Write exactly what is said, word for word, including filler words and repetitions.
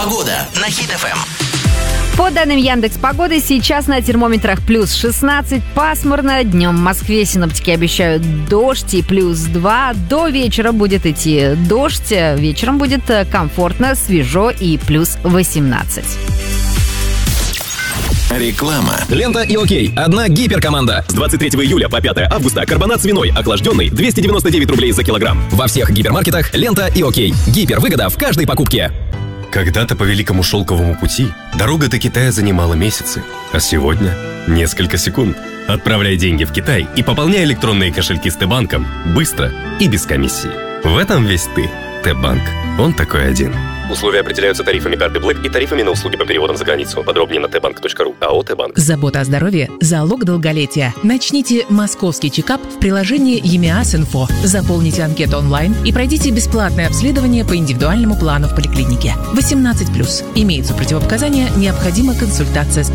Погода на Хит-ФМ. По данным Яндекс.Погоды, сейчас на термометрах плюс шестнадцать, пасмурно. Днем в Москве синоптики обещают дождь и плюс два. До вечера будет идти дождь. Вечером будет комфортно, свежо и плюс восемнадцать. Реклама. Лента и Окей. Одна гиперкоманда. С двадцать третьего июля по пятое августа карбонат свиной охлажденный двести девяносто девять рублей за килограмм. Во всех гипермаркетах Лента и Окей. Гипервыгода в каждой покупке. Когда-то по Великому Шелковому пути дорога до Китая занимала месяцы, а сегодня несколько секунд. Отправляй деньги в Китай и пополняй электронные кошельки с Т-банком быстро и без комиссии. В этом весь ты. Т-банк. Он такой один. Условия определяются тарифами карты Black и тарифами на услуги по переводам за границу. Подробнее на тэ банк точка ру. АО «Т-банк». Забота о здоровье – залог долголетия. Начните московский чекап в приложении ЕМИАС-Инфо. Заполните анкету онлайн и пройдите бесплатное обследование по индивидуальному плану в поликлинике. восемнадцать плюс. Имеются противопоказания, необходима консультация специалиста.